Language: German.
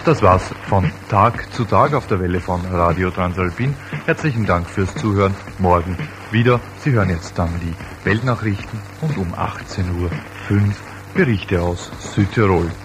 Das war's von Tag zu Tag auf der Welle von Radio Transalpin. Herzlichen Dank fürs Zuhören. Morgen wieder. Sie hören jetzt dann die Weltnachrichten und um 18:05 Uhr Berichte aus Südtirol.